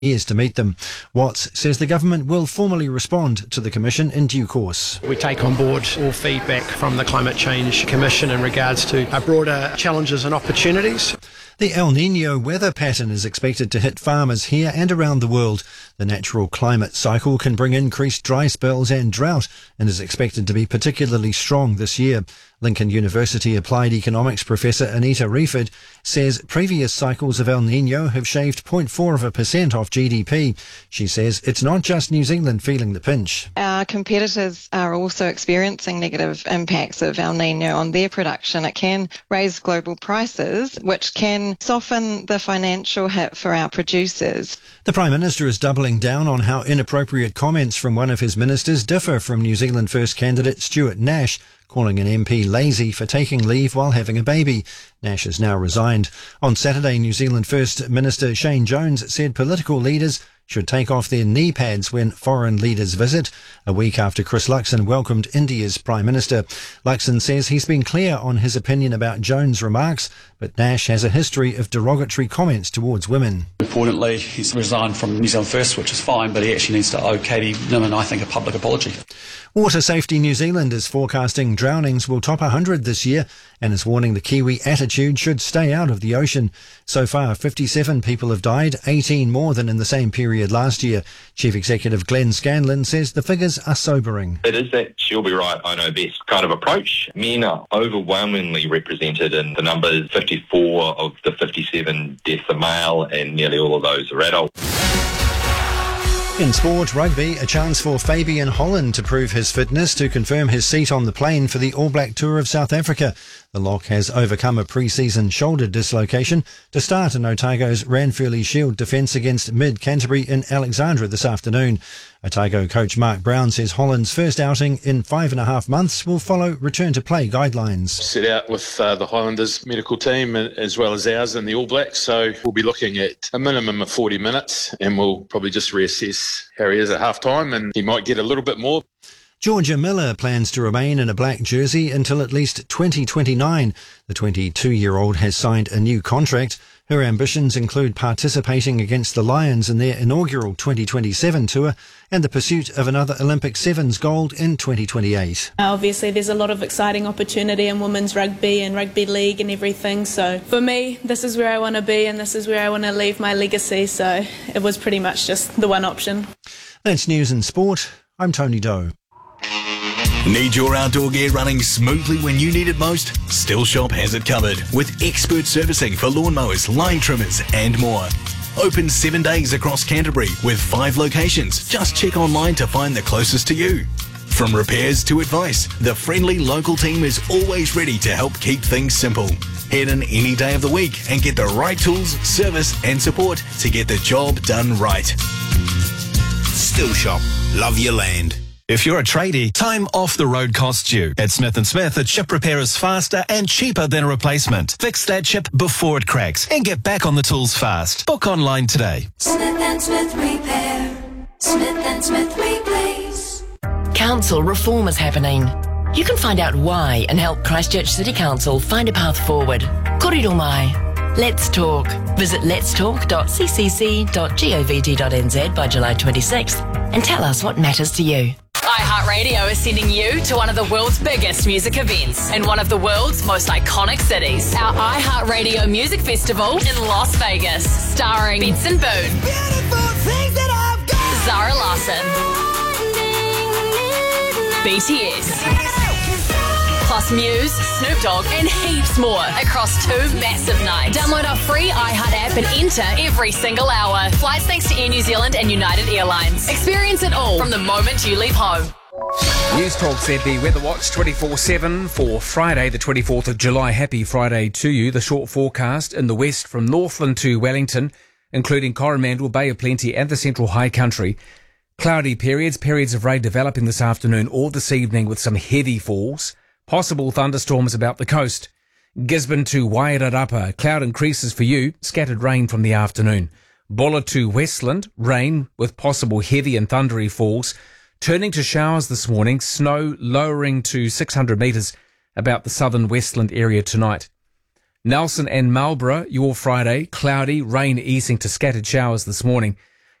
years to meet them. Watts says the government will formally respond to the Commission in due course. We take on board all feedback from the Climate Change Commission in regards to our broader challenges and opportunities. The El Niño weather pattern is expected to hit farmers here and around the world. The natural climate cycle can bring increased dry spells and drought and is expected to be particularly strong this year. Lincoln University Applied Economics professor Anita Rieford says previous cycles of El Niño have shaved 0.4% off GDP. She says it's not just New Zealand feeling the pinch. Our competitors are also experiencing negative impacts of El Niño on their production. It can raise global prices, which can soften the financial hit for our producers. The Prime Minister is doubling down on how inappropriate comments from one of his ministers differ from New Zealand First candidate Stuart Nash, calling an MP lazy for taking leave while having a baby. Nash has now resigned. On Saturday, New Zealand First Minister Shane Jones said political leaders should take off their knee pads when foreign leaders visit, a week after Chris Luxon welcomed India's Prime Minister. Luxon says he's been clear on his opinion about Jones' remarks, but Nash has a history of derogatory comments towards women. Importantly, he's resigned from New Zealand First, which is fine, but he actually needs to owe Katie Newman, I think, a public apology. Water Safety New Zealand is forecasting drownings will top 100 this year and is warning the Kiwi attitude should stay out of the ocean. So far, 57 people have died, 18 more than in the same period last year. Chief Executive Glenn Scanlon says the figures are sobering. It is that she'll be right, I know best kind of approach. Men are overwhelmingly represented in the numbers. 54 of the 57 deaths are male and nearly all of those are adult. In sport, rugby, a chance for Fabian Holland to prove his fitness to confirm his seat on the plane for the All Black Tour of South Africa. The lock has overcome a pre-season shoulder dislocation to start in Otago's Ranfurly Shield defence against Mid-Canterbury in Alexandra this afternoon. Otago coach Mark Brown says Holland's first outing in 5.5 months will follow return-to-play guidelines. Set out with the Highlanders medical team as well as ours and the All Blacks, so we'll be looking at a minimum of 40 minutes and we'll probably just reassess how he is at half-time and he might get a little bit more. Georgia Miller plans to remain in a black jersey until at least 2029. The 22-year-old has signed a new contract. Her ambitions include participating against the Lions in their inaugural 2027 tour and the pursuit of another Olympic Sevens gold in 2028. Obviously, there's a lot of exciting opportunity in women's rugby and rugby league and everything. So for me, this is where I want to be and this is where I want to leave my legacy. So it was pretty much just the one option. That's news and sport. I'm Tony Doe. Need your outdoor gear running smoothly when you need it most? Still Shop has it covered with expert servicing for lawnmowers, line trimmers and more. Open 7 days across Canterbury with 5 locations. Just check online to find the closest to you. From repairs to advice, the friendly local team is always ready to help keep things simple. Head in any day of the week and get the right tools, service and support to get the job done right. Still Shop. Love your land. If you're a tradie, time off the road costs you. At Smith & Smith, a chip repair is faster and cheaper than a replacement. Fix that chip before it cracks and get back on the tools fast. Book online today. Smith & Smith Repair. Smith & Smith Replace. Council reform is happening. You can find out why and help Christchurch City Council find a path forward. Korero mai. Let's talk. Visit letstalk.ccc.govt.nz by July 26th and tell us what matters to you. iHeartRadio is sending you to one of the world's biggest music events in one of the world's most iconic cities. Our iHeartRadio Music Festival in Las Vegas, starring Benson Boone, Zara Larsson, BTS, plus Muse, Snoop Dogg, and heaps more across 2 massive nights. Download our free iHeart app and enter every single hour. Flights thanks to Air New Zealand and United Airlines. Experience it all from the moment you leave home. News Talk said the Weather Watch 24/7 for Friday, the 24th of July. Happy Friday to you. The short forecast in the west from Northland to Wellington, including Coromandel, Bay of Plenty and the Central High Country. Cloudy periods of rain developing this afternoon or this evening with some heavy falls. Possible thunderstorms about the coast. Gisborne to Wairarapa, cloud increases for you, scattered rain from the afternoon. Bulla to Westland, rain with possible heavy and thundery falls. Turning to showers this morning, snow lowering to 600 metres about the southern Westland area tonight. Nelson and Marlborough, your Friday, cloudy, rain easing to scattered showers this morning.